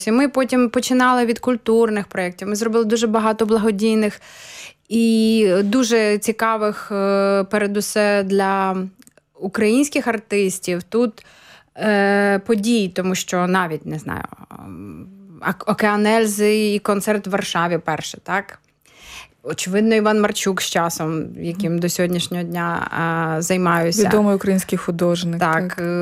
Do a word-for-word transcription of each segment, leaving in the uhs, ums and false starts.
Ми потім починали від культурних проєктів, ми зробили дуже багато благодійних і дуже цікавих, передусе для українських артистів, тут е, подій, тому що навіть, не знаю, Океан Ельзи і концерт в Варшаві перше, так? Очевидно, Іван Марчук з часом, яким до сьогоднішнього дня а, займаюся. Відомий український художник. Так. так.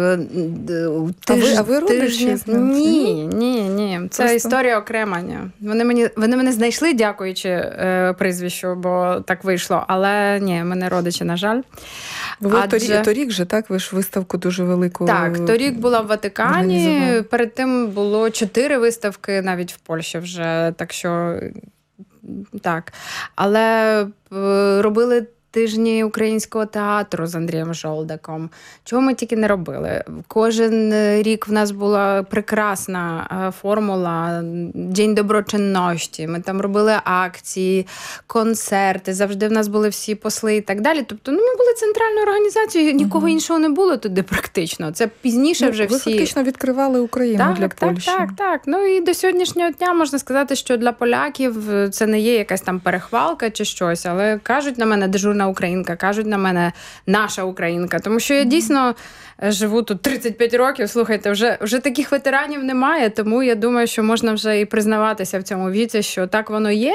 Тиж, а ви, а ви родичі? Ні, ні, ні. Це Просто... історія окрема. Ні. Вони, мені, вони мене знайшли, дякуючи е, прізвищу, бо так вийшло. Але ні, ми не родичі, на жаль. Бо ви Адже... торік, торік же, так? Ви ж виставку дуже велику. Так, торік була в Ватикані. Перед тим було чотири виставки навіть в Польщі вже. Так що... Так, але робили тижні українського театру з Андрієм Жолдаком. Чого ми тільки не робили. Кожен рік в нас була прекрасна формула День доброчинності. Ми там робили акції, концерти, завжди в нас були всі посли і так далі. Тобто, ну, ми були центральною організацією, нікого угу. іншого не було туди практично. Це пізніше ну, вже ви всі... Ви фактично відкривали Україну так, для так, Польщі. Так, так, так. Ну і до сьогоднішнього дня можна сказати, що для поляків це не є якась там перехвалка чи щось, але кажуть на мене дежурна українка, кажуть на мене наша українка. Тому що я дійсно живу тут тридцять п'ять років, слухайте, вже, вже таких ветеранів немає, тому я думаю, що можна вже і признаватися в цьому віці, що так воно є.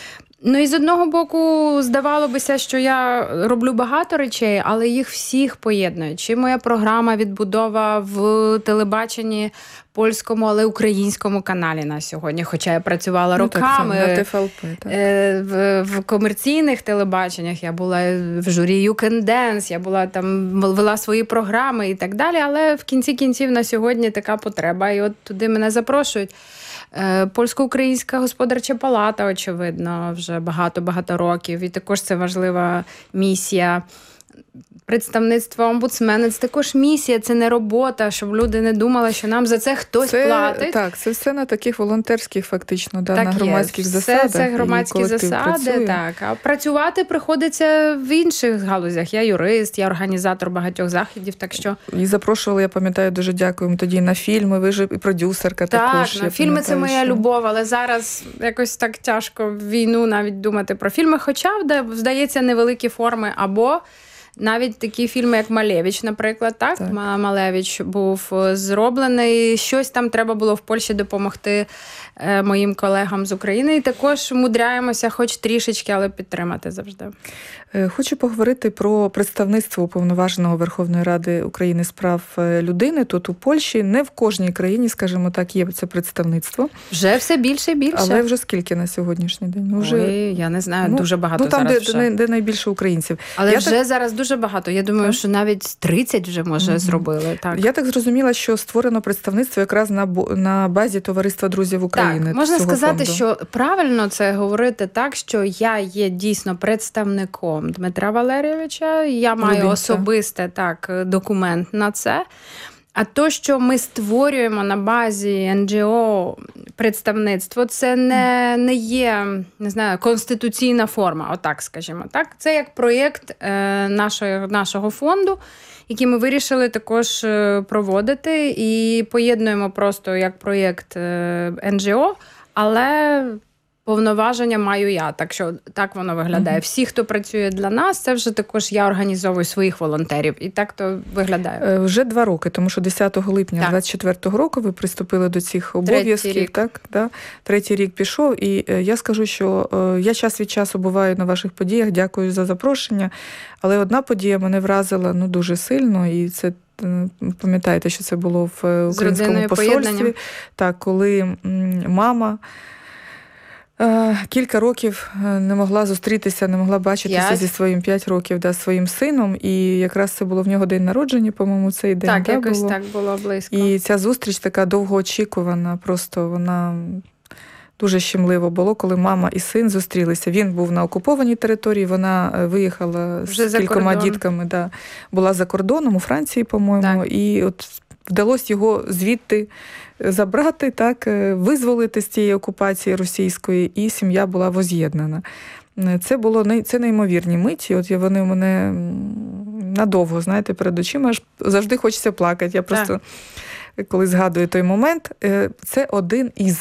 Ну і з одного боку, здавалося, що я роблю багато речей, але їх всіх поєднують. Чи моя програма «Відбудова» в телебаченні польському, але українському каналі на сьогодні, хоча я працювала ну, роками так, на Т Ф Л П, так. В, в комерційних телебаченнях, я була в журі You Can Dance, я була там, вела свої програми і так далі, але в кінці кінців на сьогодні така потреба, і от туди мене запрошують. Польсько-українська господарча палата, очевидно, вже багато-багато років, і також це важлива місія. Представництво омбудсмена – це також місія, це не робота, щоб люди не думали, що нам за це хтось це, платить. Так, це все на таких волонтерських, фактично, да, так на громадських є. засадах. Все це громадські засади, так. А працювати приходиться в інших галузях. Я юрист, я організатор багатьох заходів, так що... І запрошували, я пам'ятаю, дуже дякуємо тоді на фільми, ви ж і продюсерка так, також. Так, фільми – це моя що... любов, але зараз якось так тяжко в війну навіть думати про фільми, хоча, здається, невеликі форми, або... Навіть такі фільми, як «Малевич», наприклад, так? так. Малевич був зроблений. Щось там треба було в Польщі допомогти моїм колегам з України. І також мудряємося хоч трішечки, але підтримати завжди. Хочу поговорити про представництво Уповноваженого Верховної Ради України з прав людини тут у Польщі. Не в кожній країні, скажімо так, є це представництво. Вже все більше і більше. Але вже скільки на сьогоднішній день? Ну, вже... Ой, я не знаю, ну, дуже багато ну, там, зараз де, вже. Де, де найбільше українців. Але я вже так... зараз дуже багато. Я думаю, так. що навіть тридцять вже, може, mm-hmm. зробили. Так. Я так зрозуміла, що створено представництво якраз на, на базі Товариства друзів України. Так, можна сказати, фонду. що правильно це говорити так, що я є дійсно представником Дмитра Валерійовича, я маю Людинця. особисте так, документ на це. А то, що ми створюємо на базі ен джі о представництво, це не, не є, не знаю, конституційна форма, отак скажімо. Так? Це як проєкт е, нашого, нашого фонду, який ми вирішили також проводити, і поєднуємо просто як проєкт е, ен джі о, але... повноваження маю я, так що так воно виглядає. Mm-hmm. Всі, хто працює для нас, це вже також я організовую своїх волонтерів. І так то виглядає. Вже два роки, тому що десятого липня двадцять четвертого року ви приступили до цих обов'язків. Третій рік. Так, да? Третій рік пішов. І я скажу, що я час від часу буваю на ваших подіях, дякую за запрошення. Але одна подія мене вразила ну, дуже сильно, і це пам'ятаєте, що це було в українському посольстві. Так, коли мама кілька років не могла зустрітися, не могла бачитися п'ять. зі своїм п'ять років, да, своїм сином. І якраз це було в нього день народження, по-моєму, цей день. Так, да, якось було. так було близько. І ця зустріч така довгоочікувана, просто вона дуже щемливо було, коли мама і син зустрілися. Він був на окупованій території, вона виїхала вже з кількома дітками, да, була за кордоном, у Франції, по-моєму, так. і от вдалося його звідти забрати, так, визволити з цієї окупації російської, і сім'я була воз'єднана. Це було це неймовірні миті. От вони у мене надовго, знаєте, перед очима аж завжди хочеться плакати. Я просто, так. коли згадую той момент, це один із